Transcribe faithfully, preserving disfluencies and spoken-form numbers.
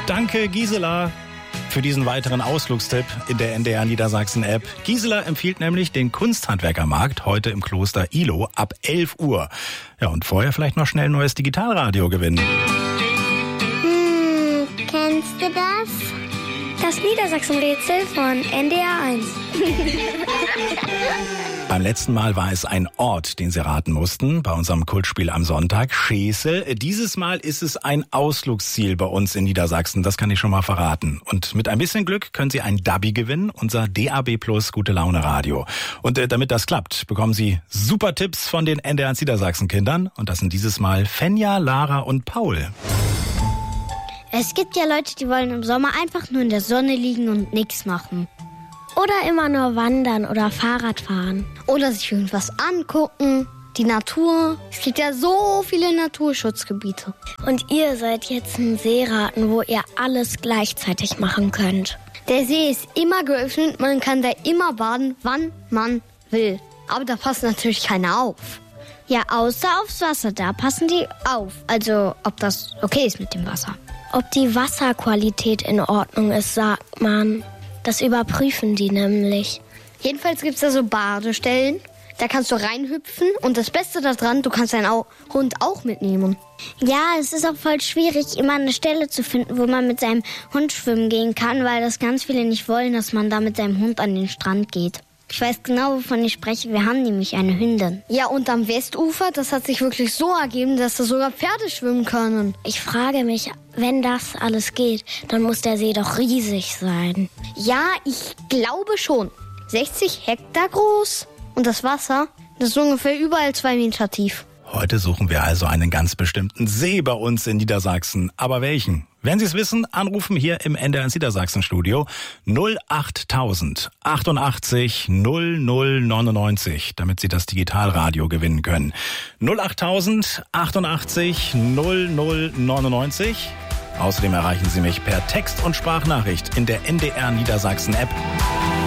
Danke, Gisela, für diesen weiteren Ausflugstipp in der N D R Niedersachsen App. Gisela empfiehlt nämlich den Kunsthandwerkermarkt heute im Kloster Ihlow ab elf Uhr. Ja, und vorher vielleicht noch schnell ein neues Digitalradio gewinnen. Hm, kennst du das? Das Niedersachsen-Rätsel von N D R eins. Beim letzten Mal war es ein Ort, den Sie raten mussten, bei unserem Kultspiel am Sonntag, Schesel. Dieses Mal ist es ein Ausflugsziel bei uns in Niedersachsen, das kann ich schon mal verraten. Und mit ein bisschen Glück können Sie ein Dabi gewinnen, unser D A B Plus Gute Laune Radio. Und äh, damit das klappt, bekommen Sie super Tipps von den N D R Niedersachsen Kindern. Und das sind dieses Mal Fenja, Lara und Paul. Es gibt ja Leute, die wollen im Sommer einfach nur in der Sonne liegen und nichts machen. Oder immer nur wandern oder Fahrrad fahren. Oder sich irgendwas angucken, die Natur. Es gibt ja so viele Naturschutzgebiete. Und ihr seid jetzt ein Seeraten, wo ihr alles gleichzeitig machen könnt. Der See ist immer geöffnet, man kann da immer baden, wann man will. Aber da passt natürlich keiner auf. Ja, außer aufs Wasser, da passen die auf. Also, ob das okay ist mit dem Wasser. Ob die Wasserqualität in Ordnung ist, sagt man. Das überprüfen die nämlich. Jedenfalls gibt es da so Badestellen. Da kannst du reinhüpfen. Und das Beste daran, du kannst deinen Au- Hund auch mitnehmen. Ja, es ist auch voll schwierig, immer eine Stelle zu finden, wo man mit seinem Hund schwimmen gehen kann, weil das ganz viele nicht wollen, dass man da mit seinem Hund an den Strand geht. Ich weiß genau, wovon ich spreche. Wir haben nämlich eine Hündin. Ja, und am Westufer, das hat sich wirklich so ergeben, dass da sogar Pferde schwimmen können. Ich frage mich, wenn das alles geht, dann muss der See doch riesig sein. Ja, ich glaube schon. sechzig Hektar groß. Und das Wasser, das ist ungefähr überall zwei Meter tief. Heute suchen wir also einen ganz bestimmten See bei uns in Niedersachsen. Aber welchen? Wenn Sie es wissen, anrufen hier im N D R Niedersachsen Studio null acht tausend achtundachtzig null null neunundneunzig, damit Sie das Digitalradio gewinnen können. null acht tausend achtundachtzig null null neunundneunzig. Außerdem erreichen Sie mich per Text- und Sprachnachricht in der N D R Niedersachsen App.